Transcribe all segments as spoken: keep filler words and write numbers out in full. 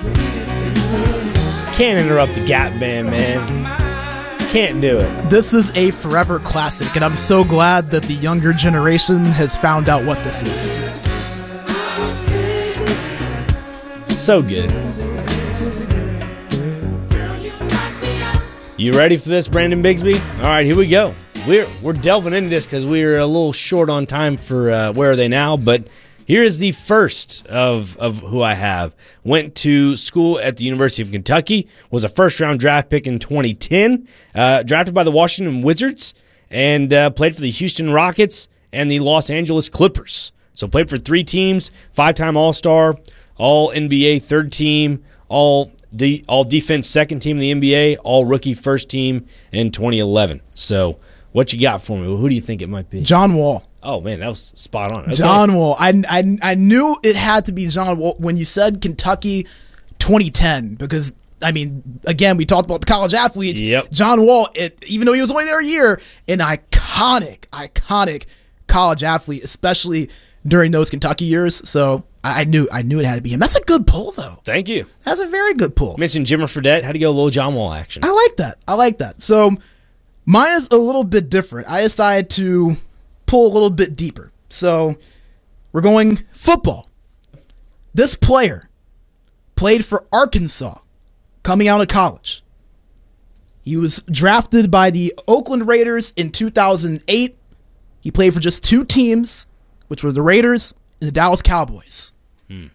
Can't interrupt the Gap Band, man. Can't do it. This is a forever classic, and I'm so glad that the younger generation has found out what this is. So good. You ready for this, Brandon Bigsby? All right, here we go. We're we're delving into this because we're a little short on time for uh, Where Are They Now, but here is the first of, of who I have. Went to school at the University of Kentucky, was a first-round draft pick in twenty ten, uh, drafted by the Washington Wizards, and uh, played for the Houston Rockets and the Los Angeles Clippers. So played for three teams, five-time All-Star, All-N B A third team, all de- all defense second team in the N B A, all-rookie first team in twenty eleven. So what you got for me? Who do you think it might be? John Wall. Oh, man, that was spot on. Okay. John Wall. I, I, I knew it had to be John Wall when you said Kentucky twenty ten because, I mean, again, we talked about the college athletes. Yep. John Wall, it, even though he was only there a year, an iconic, iconic college athlete, especially during those Kentucky years. So I, I knew I knew it had to be him. That's a good pull, though. Thank you. That's a very good pull. You mentioned Jimmer Fredette. How do you go little John Wall action? I like that. I like that. So mine is a little bit different. I decided to pull a little bit deeper. So we're going football. This player played for Arkansas coming out of college. He was drafted by the Oakland Raiders in two thousand eight. He played for just two teams, which were the Raiders and the Dallas Cowboys. Hmm.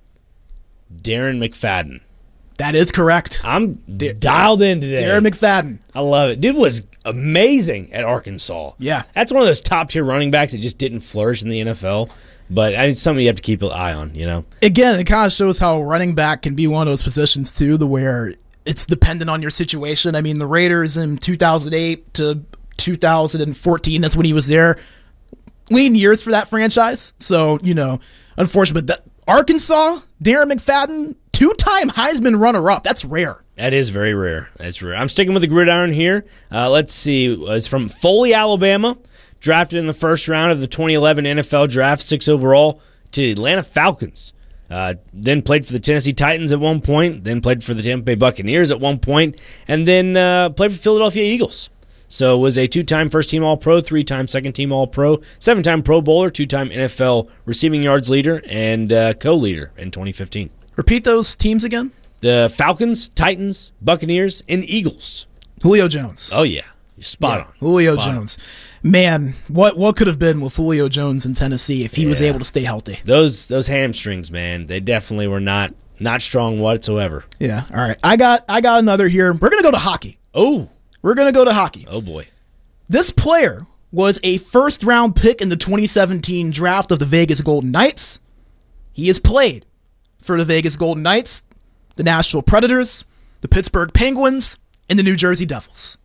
Darren McFadden. That is correct. I'm D- dialed in today. Darren McFadden. I love it. Dude was amazing at Arkansas. Yeah. That's one of those top-tier running backs that just didn't flourish in the N F L. But I mean, it's something you have to keep an eye on, you know? Again, it kind of shows how running back can be one of those positions, too, the where it's dependent on your situation. I mean, the Raiders in two thousand eight to two thousand fourteen, that's when he was there. Lean years for that franchise. So, you know, unfortunate. But that, Arkansas, Darren McFadden, two-time Heisman runner-up. That's rare. That is very rare. That's rare. I'm sticking with the gridiron here. Uh, let's see. It's from Foley, Alabama. Drafted in the first round of the twenty eleven N F L Draft, six overall, to Atlanta Falcons. Uh, then played for the Tennessee Titans at one point. Then played for the Tampa Bay Buccaneers at one point. And then uh, played for Philadelphia Eagles. So was a two-time first-team All-Pro, three-time second-team All-Pro, seven-time Pro Bowler, two-time N F L receiving yards leader, and uh, co-leader in twenty fifteen. Repeat those teams again. The Falcons, Titans, Buccaneers, and Eagles. Julio Jones. Oh, yeah. Spot yeah, on. Julio Spot Jones. On. Man, what what could have been with Julio Jones in Tennessee if he yeah. was able to stay healthy? Those those hamstrings, man, they definitely were not not strong whatsoever. Yeah. All right. I got I got another here. We're going to go to hockey. Oh. We're going to go to hockey. Oh, boy. This player was a first-round pick in the twenty seventeen draft of the Vegas Golden Knights. He has played for the Vegas Golden Knights, the Nashville Predators, the Pittsburgh Penguins, and the New Jersey Devils.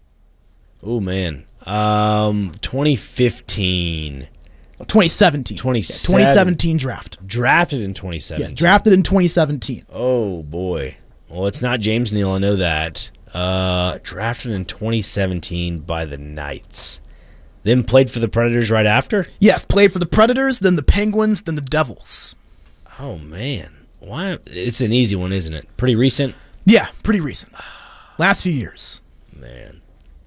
Oh, man. Um, twenty fifteen. twenty seventeen. twenty yeah, twenty seventeen draft. Drafted in twenty seventeen. Yeah, drafted in twenty seventeen. Oh, boy. Well, it's not James Neal. I know that. Uh, drafted in twenty seventeen by the Knights. Then played for the Predators right after? Yes, played for the Predators, then the Penguins, then the Devils. Oh, man. Why? It's an easy one, isn't it? Pretty recent? Yeah, pretty recent. Last few years. Man.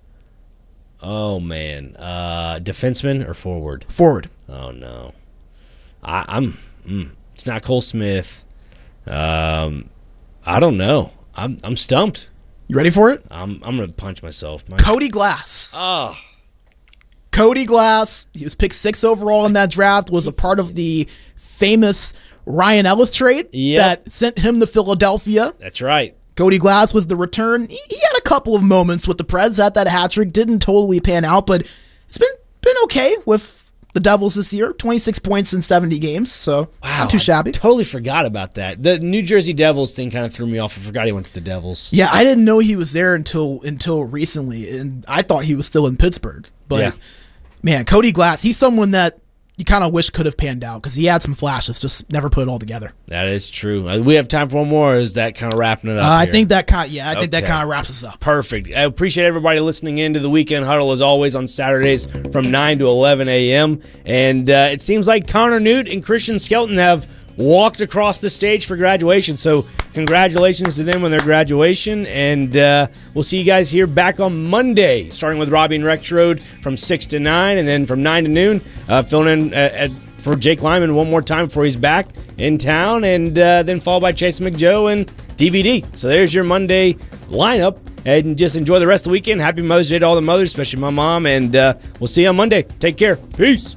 Oh, man. Uh, defenseman or forward? Forward. Oh, no. I, I'm. Mm, it's not Cole Smith. Um, I don't know. I'm I'm stumped. You ready for it? I'm I'm gonna punch myself. My- Cody Glass. Oh. Cody Glass. He was picked sixth overall in that draft. Was a part of the famous Ryan Ellis trade yep. that sent him to Philadelphia. That's right. Cody Glass was the return. He, he had a couple of moments with the Preds at that hat trick. Didn't totally pan out, but it's been been okay with the Devils this year. twenty-six points in seventy games, so wow, not too shabby. I totally forgot about that. The New Jersey Devils thing kind of threw me off. I forgot he went to the Devils. Yeah, I didn't know he was there until until recently, and I thought he was still in Pittsburgh. But, yeah. man, Cody Glass, he's someone that you kind of wish could have panned out because he had some flashes, just never put it all together. That is true. Uh, we have time for one more, or is that kind of wrapping it up uh, I here? think that kind yeah, I think okay. that kind of wraps us up. Perfect. I appreciate everybody listening in to the Weekend Huddle, as always, on Saturdays from nine to eleven a.m. And uh, it seems like Connor Newt and Christian Skelton have walked across the stage for graduation. So congratulations to them on their graduation. And uh, we'll see you guys here back on Monday, starting with Robbie and Rex Road from six to nine, and then from nine to noon, uh, filling in at, at for Jake Lyman one more time before he's back in town, and uh, then followed by Chase McJoe and D V D. So there's your Monday lineup, and just enjoy the rest of the weekend. Happy Mother's Day to all the mothers, especially my mom, and uh, we'll see you on Monday. Take care. Peace.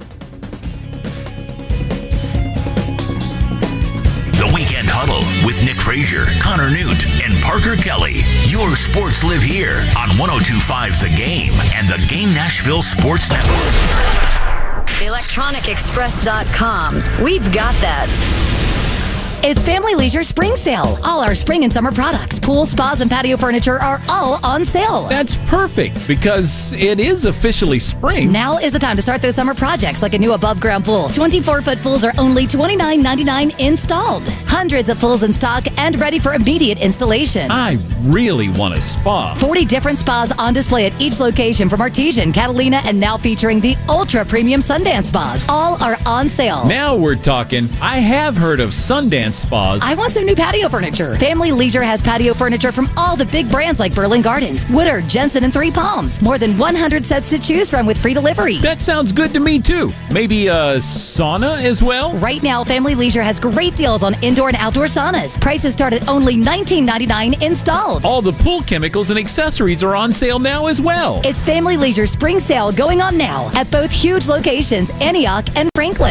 The Weekend Huddle with Nick Frazier, Connor Newt, and Parker Kelly. Your sports live here on one oh two point five The Game and the Game Nashville Sports Network. electronic express dot com. We've got that. It's Family Leisure Spring Sale. All our spring and summer products, pool, spas, and patio furniture are all on sale. That's perfect because it is officially spring. Now is the time to start those summer projects like a new above-ground pool. twenty-four foot pools are only twenty-nine ninety-nine installed. Hundreds of pools in stock and ready for immediate installation. I really want a spa. forty different spas on display at each location from Artesian, Catalina, and now featuring the ultra-premium Sundance spas. All are on sale. Now we're talking. I have heard of Sundance spas. I want some new patio furniture. Family Leisure has patio furniture from all the big brands like Berlin Gardens, Woodard, Jensen, and Three Palms. More than one hundred sets to choose from with free delivery. That sounds good to me, too. Maybe a sauna as well? Right now, Family Leisure has great deals on indoor and outdoor saunas. Prices start at only nineteen ninety-nine installed. All the pool chemicals and accessories are on sale now as well. It's Family Leisure Spring Sale going on now at both huge locations, Antioch and Franklin.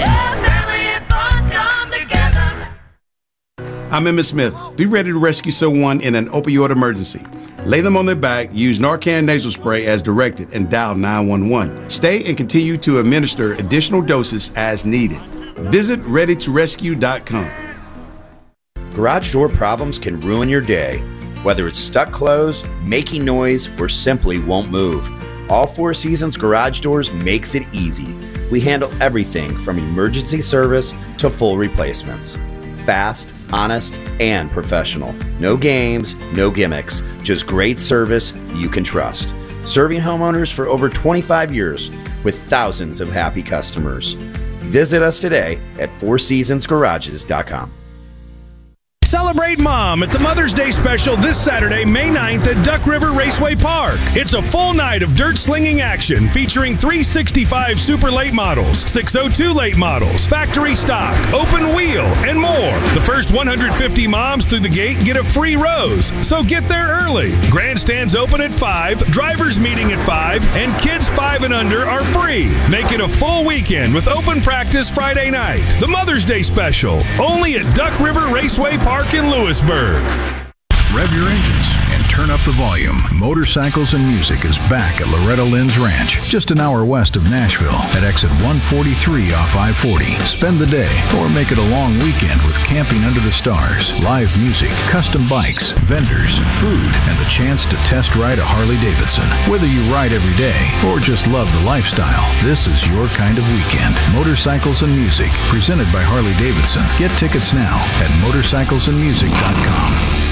I'm Emmett Smith. Be ready to rescue someone in an opioid emergency. Lay them on their back, use Narcan nasal spray as directed, and dial nine one one. Stay and continue to administer additional doses as needed. Visit ready to rescue dot com. Garage door problems can ruin your day. Whether it's stuck closed, making noise, or simply won't move, All Four Seasons Garage Doors makes it easy. We handle everything from emergency service to full replacements. Fast, honest, and professional. No games, no gimmicks, just great service you can trust. Serving homeowners for over twenty-five years with thousands of happy customers. Visit us today at four seasons garages dot com. Celebrate Mom at the Mother's Day special this Saturday, May ninth at Duck River Raceway Park. It's a full night of dirt slinging action featuring three sixty-five Super Late models, six oh two Late models, factory stock, open wheel, and more. The first one hundred fifty moms through the gate get a free rose, so get there early. Grandstands open at five, drivers meeting at five, and kids five and under are free. Make it a full weekend with open practice Friday night. The Mother's Day special, only at Duck River Raceway Park in Lewisburg. Rev your engines and turn up the volume. Motorcycles and Music is back at Loretta Lynn's Ranch, just an hour west of Nashville at exit one forty-three off I forty. Spend the day or make it a long weekend with camping under the stars, live music, custom bikes, vendors, food, and the chance to test ride a Harley-Davidson. Whether you ride every day or just love the lifestyle, this is your kind of weekend. Motorcycles and Music, presented by Harley-Davidson. Get tickets now at motorcycles and music dot com.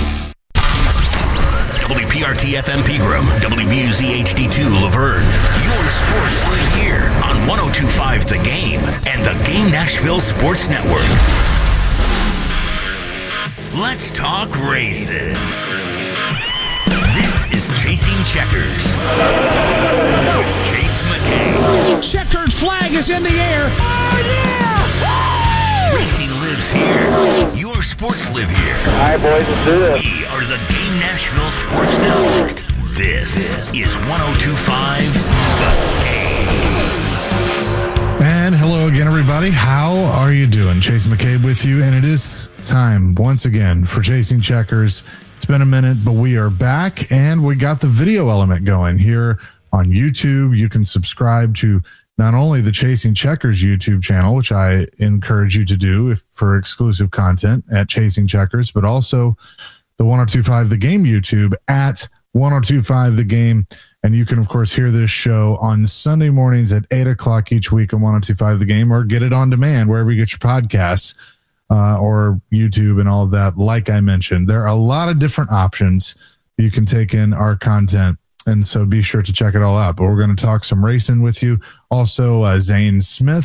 W P R T F M Pegram, W B U Z H D two Laverne. Your sports live here on one oh two point five The Game and the Game Nashville Sports Network. Let's talk racing. This is Chasing Checkers with Chase McKay. Checkered flag is in the air. Oh, yeah! Racing lives here. Your sports live here. All right, boys, let's do this. We are the Game Nashville Sports Network. This, this is one oh two point five The Game. And hello again, everybody. How are you doing? Chase McCabe with you, and it is time once again for Chasing Checkers. It's been a minute, but we are back, and we got the video element going here on YouTube. You can subscribe to not only the Chasing Checkers YouTube channel, which I encourage you to do if, for exclusive content at Chasing Checkers, but also the one oh two point five The Game YouTube at one oh two point five The Game. And you can, of course, hear this show on Sunday mornings at eight o'clock each week on one oh two point five The Game, or get it on demand wherever you get your podcasts, uh, or YouTube and all of that. Like I mentioned, there are a lot of different options you can take in our content. And so be sure to check it all out. But we're going to talk some racing with you. Also, uh, Zane Smith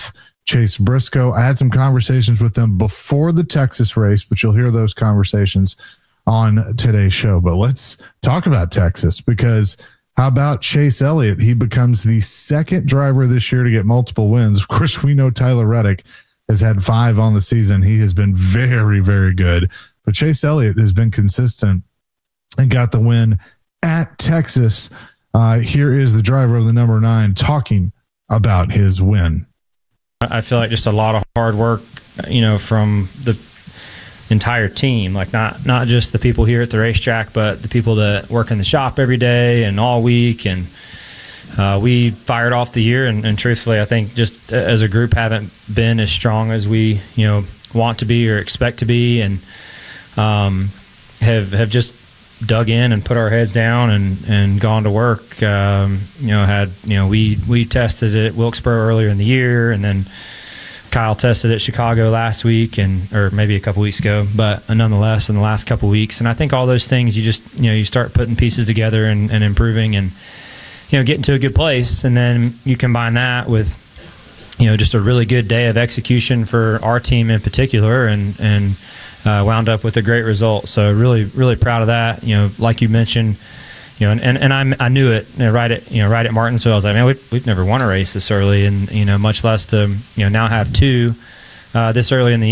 Chase Briscoe. I had some conversations with them before the Texas race, but you'll hear those conversations on today's show. But let's talk about Texas, because how about Chase Elliott? He becomes the second driver this year to get multiple wins. Of course, we know Tyler Reddick has had five on the season. He has been very, very good. But Chase Elliott has been consistent and got the win at Texas. Uh, here is the driver of the number nine talking about his win. I feel like just a lot of hard work, you know, from the entire team, like not not just the people here at the racetrack, but the people that work in the shop every day and all week. And uh, we fired off the year, and, and truthfully, I think just as a group haven't been as strong as we, you know, want to be or expect to be, and um, have have just dug in and put our heads down and, and gone to work. Um, you know, had you know we we tested at Wilkesboro earlier in the year, and then Kyle tested at Chicago last week, and or maybe a couple weeks ago. But nonetheless, in the last couple weeks, and I think all those things, you just you know you start putting pieces together and, and improving, and you know getting to a good place, and then you combine that with you know just a really good day of execution for our team in particular, and and. Uh, wound up with a great result. So really, really proud of that. You know, like you mentioned, you know, and, and, and I I knew it you know, right at you know right at Martinsville. I was like, man, we've, we've never won a race this early, and you know, much less to you know now have two uh, this early in the year.